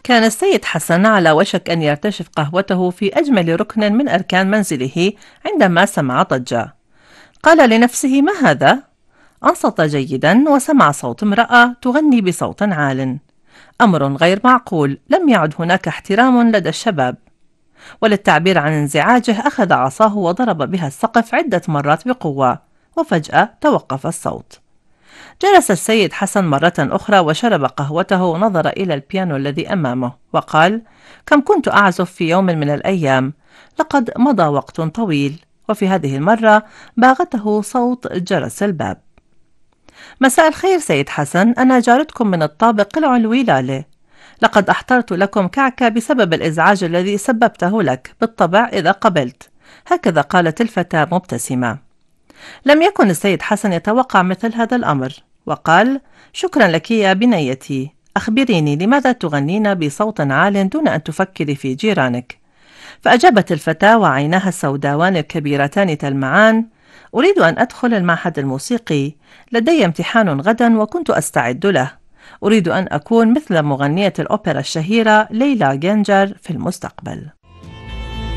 كان السيد حسن على وشك أن يرتشف قهوته في أجمل ركن من أركان منزله عندما سمع ضجة. قال لنفسه: ما هذا؟ أنصت جيدا وسمع صوت امرأة تغني بصوت عال. أمر غير معقول، لم يعد هناك احترام لدى الشباب. وللتعبير عن انزعاجه أخذ عصاه وضرب بها السقف عدة مرات بقوة، وفجأة توقف الصوت. جلس السيد حسن مرة أخرى وشرب قهوته ونظر إلى البيانو الذي أمامه وقال: كم كنت أعزف في يوم من الأيام، لقد مضى وقت طويل. وفي هذه المرة باغته صوت جرس الباب. مساء الخير سيد حسن، أنا جارتكم من الطابق العلوي لالي. لقد أحضرت لكم كعكة بسبب الإزعاج الذي سببته لك، بالطبع إذا قبلت. هكذا قالت الفتاة مبتسمة. لم يكن السيد حسن يتوقع مثل هذا الأمر، وقال: شكرا لك يا بنيتي، أخبريني لماذا تغنين بصوت عال دون أن تفكري في جيرانك؟ فأجابت الفتاة وعيناها السوداوان الكبيرتان تلمعان: أريد أن أدخل المعهد الموسيقي، لدي امتحان غدا وكنت أستعد له. أريد أن أكون مثل مغنية الأوبرا الشهيرة ليلى جينجر في المستقبل.